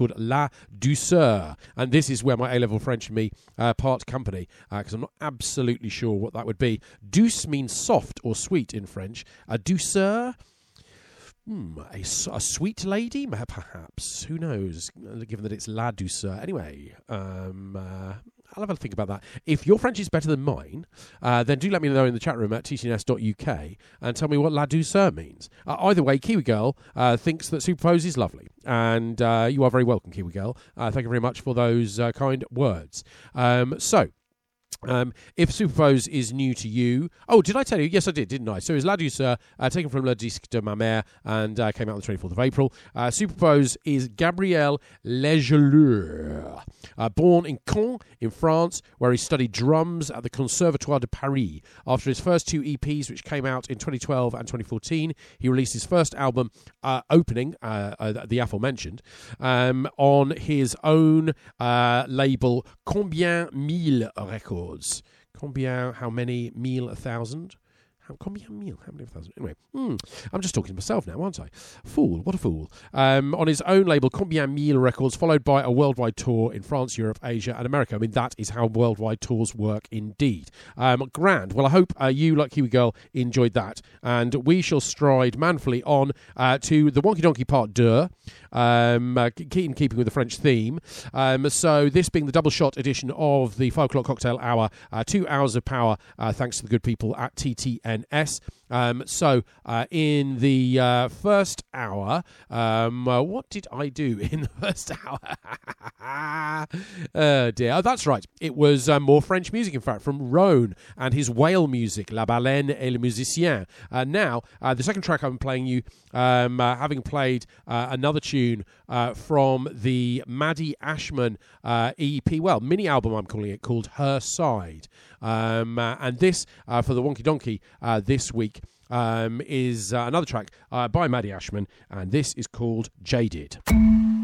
called La Douceur, and this is where my A-level French and me part company, because I'm not absolutely sure what that would be. Douce means soft or sweet in French. A douceur, a sweet lady, perhaps. Who knows, given that it's La Douceur. Anyway, I'll have a think about that. If your French is better than mine, then do let me know in the chat room at ttns.uk and tell me what La Douceur means. Either way, Kiwi Girl thinks that Superpose is lovely. And you are very welcome, Kiwi Girl. Thank you very much for those kind words. If Superpose is new to you... Oh, did I tell you? Yes, I did, didn't I? So it's La Douceur, taken from Le Disque de ma Mère, and came out on the 24th of April. Superpose is Gabriel Legeleur, born in Caen, in France, where he studied drums at the Conservatoire de Paris. After his first two EPs, which came out in 2012 and 2014, he released his first album, Opening, the aforementioned, on his own label, Combien Mille Records. Combien, how many, mille, 1,000? Combien mille, how many 1,000? Anyway, I'm just talking to myself now, aren't I? Fool, what a fool. On his own label, Combien Mille Records, followed by a worldwide tour in France, Europe, Asia, and America. I mean, that is how worldwide tours work indeed. Grand. Well, I hope you, like Kiwi Girl, enjoyed that. And we shall stride manfully on to the Wonky Donkey Part 2, in keeping with the French theme. So this being the double shot edition of the 5 o'clock cocktail hour, 2 hours of power, thanks to the good people at TTNS. In the first hour, what did I do in the first hour? Oh dear. Oh, that's right. It was more French music, in fact, from Rhone and his whale music, La Baleine et le Musicien. Now, the second track I'm playing you, having played another tune from the Maddie Ashman EP, mini album I'm calling it, called Her Side. And this, for the Wonky Donkey this week, is another track by Maddie Ashman, and this is called Jaded.